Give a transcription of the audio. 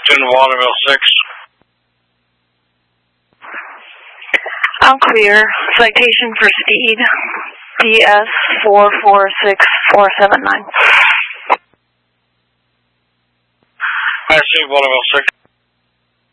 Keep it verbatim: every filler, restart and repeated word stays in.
Captain Waterville six. I'm clear. Citation for speed. D S four four six four seven nine. I see Waterville six.